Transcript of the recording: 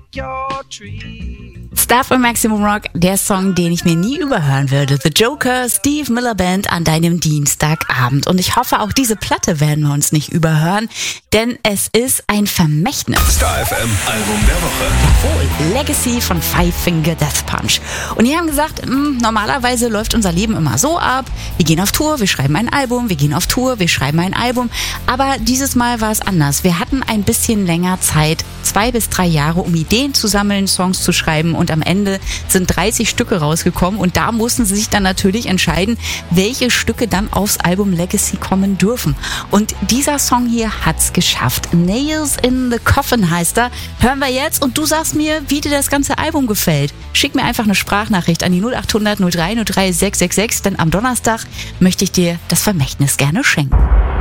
Star von Maximum Rock, der Song, den ich mir nie überhören würde. The Joker, Steve Miller Band an deinem Dienstagabend. Und ich hoffe, auch diese Platte werden wir uns nicht überhören, denn es ist ein Vermächtnis. Star FM Album der Woche. Legacy von Five Finger Death Punch. Und die haben gesagt, normalerweise läuft unser Leben immer so ab. Wir gehen auf Tour, wir schreiben ein Album, wir gehen auf Tour, wir schreiben ein Album. Aber dieses Mal war es anders. Wir hatten ein bisschen länger Zeit, 2 bis 3 Jahre, um Ideen zu sammeln, Songs zu schreiben, und am Ende sind 30 Stücke rausgekommen und da mussten sie sich dann natürlich entscheiden, welche Stücke dann aufs Album Legacy kommen dürfen. Und dieser Song hier hat's geschafft. Nails in the Coffin heißt er. Hören wir jetzt und du sagst mir, wie dir das ganze Album gefällt. Schick mir einfach eine Sprachnachricht an die 0800 03 03 666, denn am Donnerstag möchte ich dir das Vermächtnis gerne schenken.